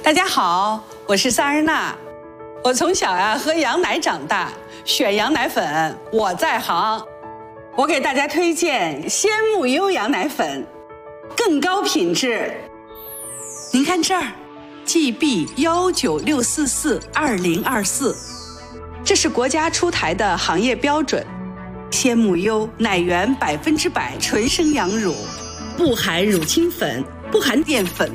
大家好，我是萨日娜。我从小喝羊奶长大，选羊奶粉我在行。我给大家推荐鲜木优羊奶粉，更高品质。您看这儿 ，GB196442024，这是国家出台的行业标准。鲜木优奶源100%纯生羊乳，不含乳清粉，不含淀粉。